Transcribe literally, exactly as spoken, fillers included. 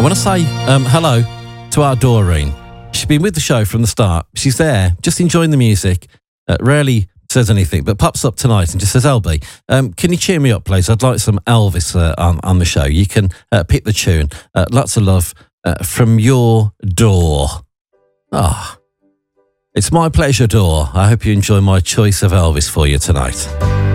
I want to say um, hello to our Doreen. She's been with the show from the start. She's there, just enjoying the music. Uh, rarely says anything, but pops up tonight and just says, L B, um, can you cheer me up, please? I'd like some Elvis uh, on, on the show. You can uh, pick the tune. Uh, lots of love uh, from your door. Ah, oh, it's my pleasure, Door. I hope you enjoy my choice of Elvis for you tonight.